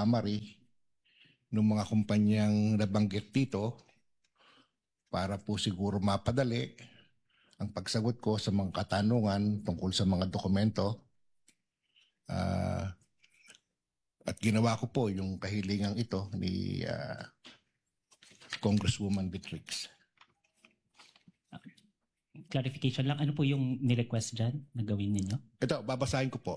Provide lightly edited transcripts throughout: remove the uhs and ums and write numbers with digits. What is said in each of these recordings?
summary ng mga kumpanyang nabanggit dito para po siguro mapadali ang pagsagot ko sa mga katanungan tungkol sa mga dokumento. At ginawa ko po yung kahilingang ito ni Congresswoman Beatrix. Clarification lang, ano po yung nirequest dyan na gawin ninyo? Ito, babasahin ko po.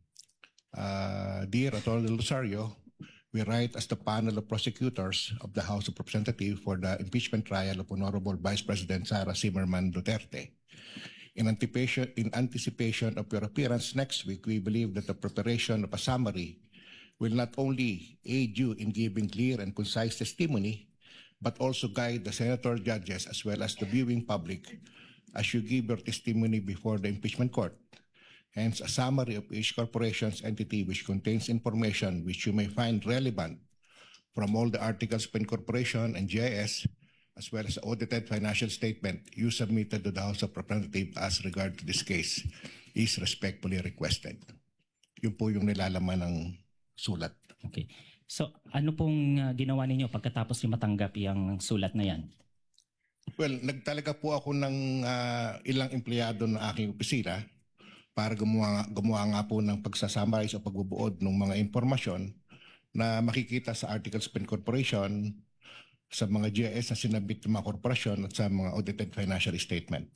Dear Attorney Rosario, we write as the panel of prosecutors of the House of Representatives for the impeachment trial of Honorable Vice President Sara Zimmerman Duterte. In anticipation of your appearance next week, we believe that the preparation of a summary will not only aid you in giving clear and concise testimony, but also guide the senator judges as well as the viewing public as you give your testimony before the impeachment court. Hence, a summary of each corporation's entity which contains information which you may find relevant from all the articles of incorporation and GIS, as well as the audited financial statement you submitted to the House of Representatives as regard to this case, is respectfully requested. Yun po yung nilalaman ng sulat. Okay. So, ano pong ginawa ninyo pagkatapos niyo matanggap yung sulat na yan? Well, nagtalaga po ako ng ilang empleyado ng aking opisina para gumawa nga po ng pagsasummarize o pagbubuod ng mga impormasyon na makikita sa Articles of Incorporation, sa mga GIS na sinabit ng mga korporasyon at sa mga audited financial statement.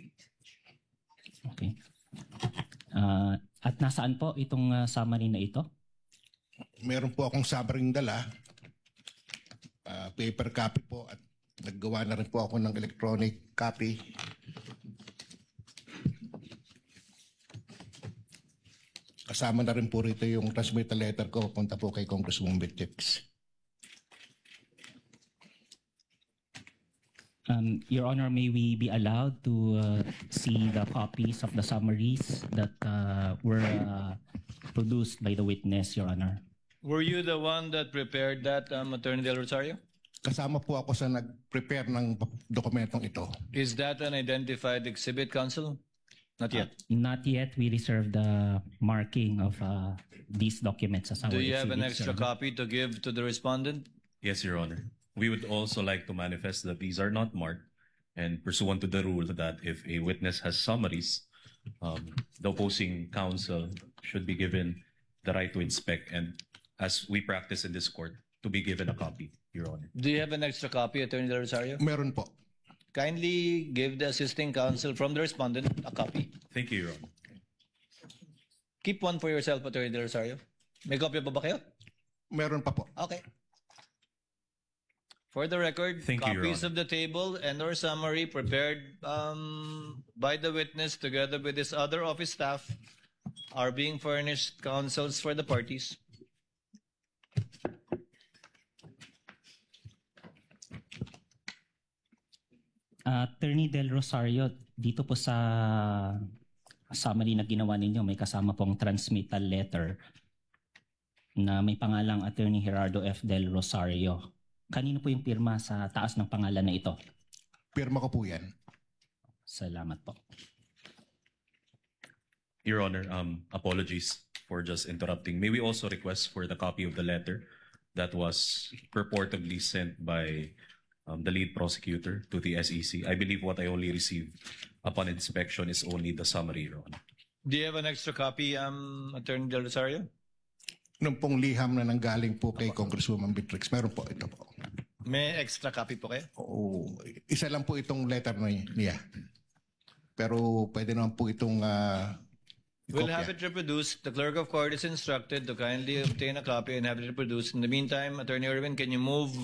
Okay. At nasaan po itong summary na ito? Meron po akong summary dala, paper copy po, at naggawa na rin po ako ng electronic copy. Kasama na rin po rito yung transmittal letter ko papunta po kay Congresswoman Beatrix. Your Honor, may we be allowed to see the copies of the summaries that were produced by the witness, Your Honor? Were you the one that prepared that, Attorney Del Rosario? Kasama po ako sa nag-prepare ng dokumentong ito. Is that an identified exhibit, Counsel? Not yet. Not yet. We reserve the marking of these documents as our Do you have an exhibits, extra Your Honor. copy to give to the respondent? Yes, Your Honor. We would also like to manifest that these are not marked, and pursuant to the rule that if a witness has summaries, the opposing counsel should be given the right to inspect, and as we practice in this court, to be given a copy, Your Honor. Do you have an extra copy, Attorney Del Rosario? Meron po. Kindly give the assisting counsel from the respondent a copy. Thank you, Your Honor. Keep one for yourself, Attorney Del Rosario. May copy pa ba kayo? Meron pa po. Okay. For the record, Thank you, Your copies Honor. of the table and/or summary prepared by the witness together with his other office staff are being furnished counsels for the parties. Attorney Del Rosario, dito po sa summary na ginawa ninyo, may kasama pong transmittal letter na may pangalang Attorney Gerardo F. Del Rosario. Kanino po yung pirma sa taas ng pangalan na ito? Pirma ko po yan. Salamat po. Your Honor, apologies for just interrupting. May we also request for the copy of the letter that was purportedly sent by the lead prosecutor to the SEC? I believe what I only received upon inspection is only the summary, Your Honor. Do you have an extra copy, Attorney Del Rosario? Nung pong liham na nanggaling po kay Congresswoman Beatrix, meron po ito po. May extra copy po kayo? Oo, isa lang po itong letter na niya. Pero pwede naman po itong We'll kopya. have it reproduced. The clerk of court is instructed to kindly obtain a copy and have it reproduced. In the meantime, Attorney Irwin, can you move?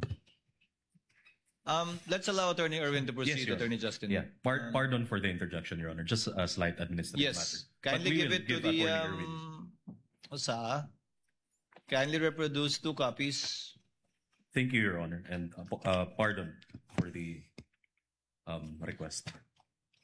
Let's allow Attorney Irwin to proceed, Your Honor. Attorney Justin. Yeah. Pardon for the interjection, Your Honor. Just a slight administrative matter. Yes. But Kindly we give will it to Attorney the Irwin. kindly reproduce 2 copies. Thank you, Your Honor, and pardon for the request.